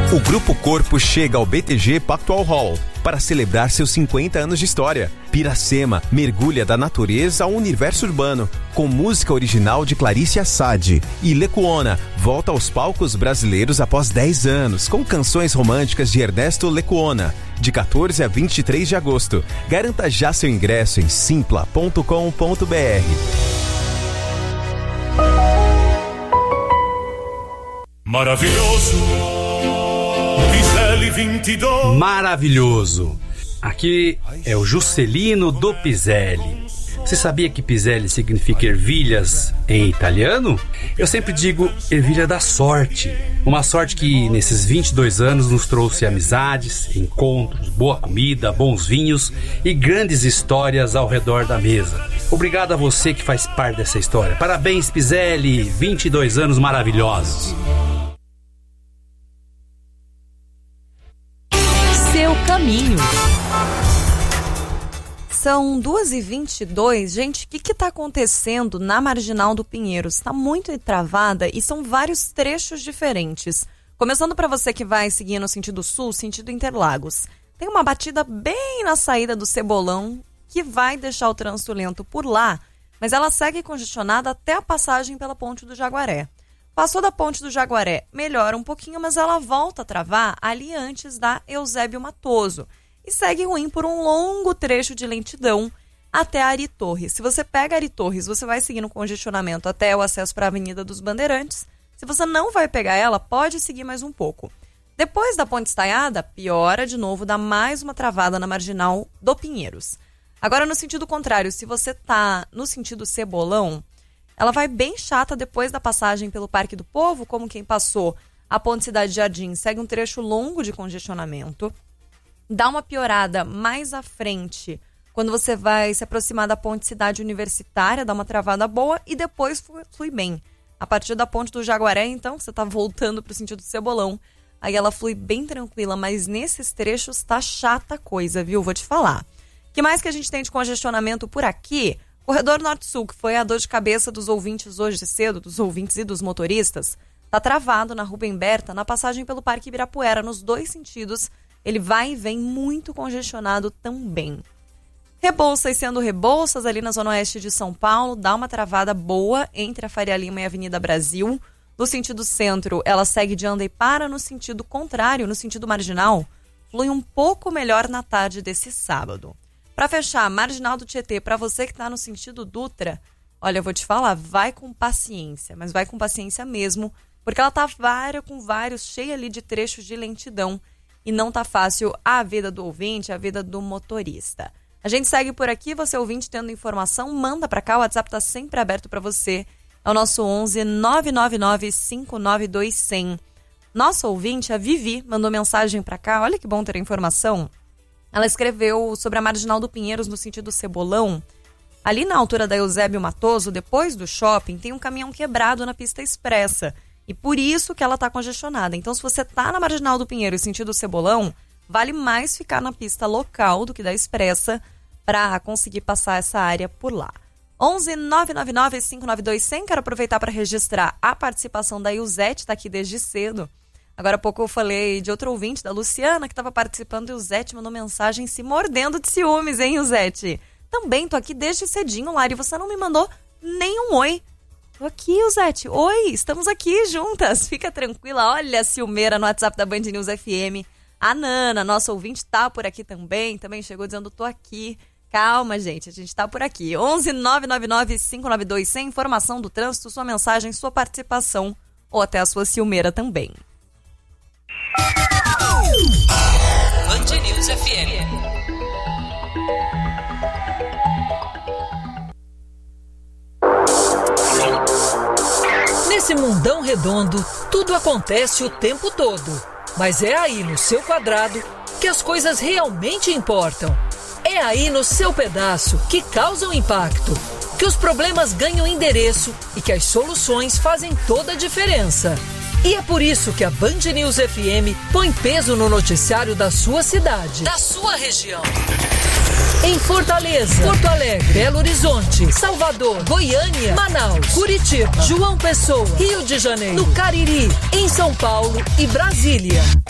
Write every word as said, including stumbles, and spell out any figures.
O Grupo Corpo chega ao B T G Pactual Hall para celebrar seus cinquenta anos de história. Piracema mergulha da natureza ao universo urbano, com música original de Clarice Assad. E Lecuona volta aos palcos brasileiros após dez anos, com canções românticas de Ernesto Lecuona, de quatorze a vinte e três de agosto. Garanta já seu ingresso em simpla ponto com ponto b r. Maravilhoso. vinte e dois. Maravilhoso. Aqui é o Juscelino do Piselli. Você sabia que Piselli significa ervilhas em italiano? Eu sempre digo ervilha da sorte. Uma sorte que nesses vinte e dois anos nos trouxe amizades, encontros, boa comida, bons vinhos e grandes histórias ao redor da mesa. Obrigado a você que faz parte dessa história. Parabéns, Piselli, vinte e dois anos maravilhosos. Seu caminho. São duas e vinte e dois. Gente, o que que tá acontecendo na Marginal do Pinheiros? Está muito travada e são vários trechos diferentes. Começando para você que vai seguir no sentido sul, sentido Interlagos. Tem uma batida bem na saída do Cebolão que vai deixar o trânsito lento por lá, mas ela segue congestionada até a passagem pela Ponte do Jaguaré. Passou da Ponte do Jaguaré, melhora um pouquinho, mas ela volta a travar ali antes da Eusébio Matoso. E segue ruim por um longo trecho de lentidão até a Ari Torres. Se você pega a Ari Torres, você vai seguir no congestionamento até o acesso para a Avenida dos Bandeirantes. Se você não vai pegar ela, pode seguir mais um pouco. Depois da Ponte Estaiada, piora de novo, dá mais uma travada na Marginal do Pinheiros. Agora, no sentido contrário, se você tá no sentido Cebolão, ela vai bem chata depois da passagem pelo Parque do Povo, como quem passou a Ponte Cidade Jardim, segue um trecho longo de congestionamento. Dá uma piorada mais à frente, quando você vai se aproximar da Ponte Cidade Universitária, dá uma travada boa e depois flui bem. A partir da Ponte do Jaguaré, então, você está voltando para o sentido do Cebolão, aí ela flui bem tranquila, mas nesses trechos tá chata a coisa, viu? Vou te falar. O que mais que a gente tem de congestionamento por aqui? Corredor Norte-Sul, que foi a dor de cabeça dos ouvintes hoje cedo, dos ouvintes e dos motoristas, tá travado na Rubem Berta, na passagem pelo Parque Ibirapuera, nos dois sentidos. Ele vai e vem muito congestionado também. Rebouças sendo Rebouças, ali na zona oeste de São Paulo, dá uma travada boa entre a Faria Lima e a Avenida Brasil. No sentido centro, ela segue de anda e para. No sentido contrário, no sentido marginal, flui um pouco melhor na tarde desse sábado. Para fechar, Marginal do Tietê, para você que está no sentido Dutra, olha, eu vou te falar, vai com paciência, mas vai com paciência mesmo, porque ela tá vária com vários, cheia ali de trechos de lentidão e não tá fácil a vida do ouvinte, a vida do motorista. A gente segue por aqui, você ouvinte tendo informação, manda para cá, o WhatsApp tá sempre aberto para você, é o nosso onze nove nove nove cinco nove dois zero zero. Nossa ouvinte, a Vivi, mandou mensagem para cá, olha que bom ter a informação. Ela escreveu sobre a Marginal do Pinheiros no sentido Cebolão. Ali na altura da Eusébio Matoso, depois do shopping, tem um caminhão quebrado na pista expressa. E por isso que ela está congestionada. Então, se você está na Marginal do Pinheiros, sentido Cebolão, vale mais ficar na pista local do que da expressa para conseguir passar essa área por lá. onze nove nove nove cinco nove dois zero zero. Quero aproveitar para registrar a participação da Ilzete, está aqui desde cedo. Agora há pouco eu falei de outro ouvinte, da Luciana, que estava participando, e o Zete mandou mensagem se mordendo de ciúmes, hein, Zete? Também tô aqui desde cedinho, Lari, você não me mandou nem um oi. Tô aqui, Zete. Oi, estamos aqui juntas. Fica tranquila, olha a ciumeira no WhatsApp da Band News F M. A Nana, nossa ouvinte, tá por aqui também, também chegou dizendo, tô aqui. Calma, gente, a gente tá por aqui. onze nove nove nove cinco nove dois zero zero, informação do trânsito, sua mensagem, sua participação, ou até a sua ciumeira também. Band News F M. Nesse mundão redondo, tudo acontece o tempo todo. Mas é aí no seu quadrado que as coisas realmente importam. É aí no seu pedaço que causam impacto, que os problemas ganham endereço e que as soluções fazem toda a diferença. E é por isso que a Band News F M põe peso no noticiário da sua cidade, da sua região. Em Fortaleza, Porto Alegre, Belo Horizonte, Salvador, Goiânia, Manaus, Curitiba, João Pessoa, Rio de Janeiro, no Cariri, em São Paulo e Brasília.